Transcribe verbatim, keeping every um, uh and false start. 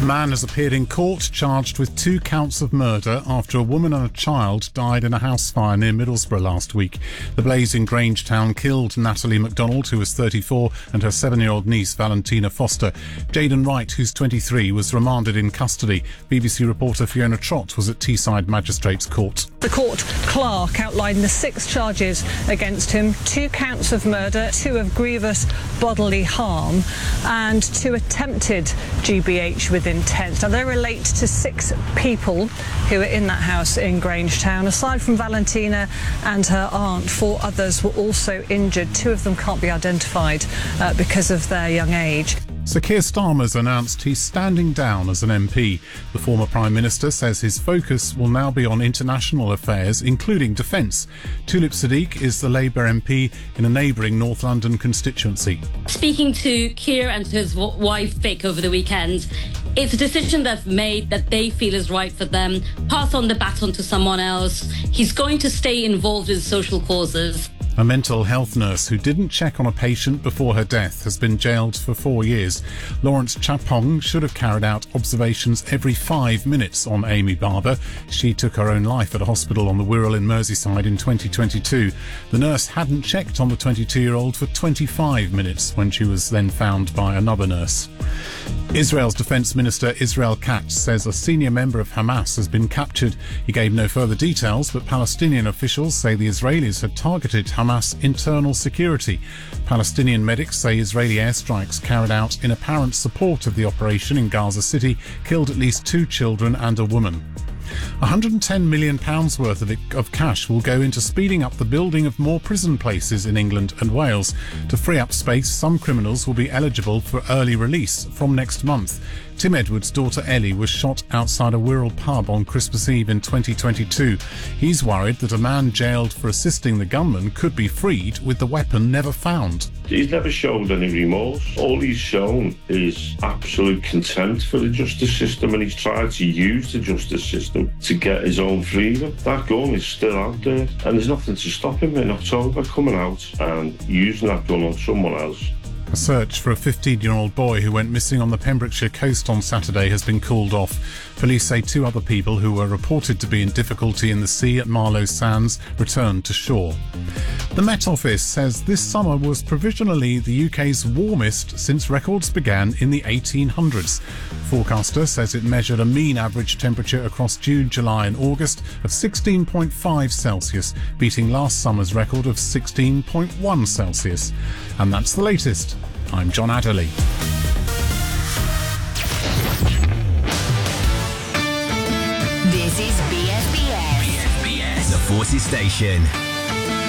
A man has appeared in court charged with two counts of murder after a woman and a child died in a house fire near Middlesbrough last week. The blaze in Grangetown killed Natalie MacDonald, who was thirty-four, and her seven-year-old niece, Valentina Foster. Jaden Wright, who's twenty-three, was remanded in custody. B B C reporter Fiona Trott was at Teesside Magistrates Court. The court clerk outlined the six charges against him: two counts of murder, two of grievous bodily harm, and two attempted G B H with intent. Now, they relate to six people who were in that house in Grangetown. Aside from Valentina and her aunt, four others were also injured. Two of them can't be identified uh, because of their young age. Sir Keir Starmer's announced he's standing down as an M P. The former Prime Minister says his focus will now be on international affairs, including defence. Tulip Siddiq is the Labour M P in a neighbouring North London constituency. Speaking to Keir and to his wife Vic over the weekend, it's a decision they've made that they feel is right for them. Pass on the baton to someone else. He's going to stay involved in social causes. A mental health nurse who didn't check on a patient before her death has been jailed for four years. Lawrence Chapong should have carried out observations every five minutes on Amy Barber. She took her own life at a hospital on the Wirral in Merseyside in twenty twenty-two. The nurse hadn't checked on the twenty-two-year-old for twenty-five minutes when she was then found by another nurse. Israel's Defence Minister Israel Katz says a senior member of Hamas has been captured. He gave no further details, but Palestinian officials say the Israelis had targeted Hamas internal security. Palestinian medics say Israeli airstrikes carried out in apparent support of the operation in Gaza City killed at least two children and a woman. one hundred ten million pounds worth of, it, of cash will go into speeding up the building of more prison places in England and Wales. To free up space, some criminals will be eligible for early release from next month. Tim Edwards' daughter Ellie was shot outside a Wirral pub on Christmas Eve in twenty twenty-two. He's worried that a man jailed for assisting the gunman could be freed with the weapon never found. He's never showed any remorse. All he's shown is absolute contempt for the justice system, and he's tried to use the justice system to get his own freedom. That gun is still out there, and there's nothing to stop him in October coming out and using that gun on someone else. A search for a fifteen-year-old boy who went missing on the Pembrokeshire coast on Saturday has been called off. Police say two other people who were reported to be in difficulty in the sea at Marlow Sands returned to shore. The Met Office says this summer was provisionally the U K's warmest since records began in the eighteen hundreds. Forecaster says it measured a mean average temperature across June, July and August of sixteen point five Celsius, beating last summer's record of sixteen point one Celsius. And that's the latest. I'm John Adderley. This is B S B S. B S B S, the Forces Station.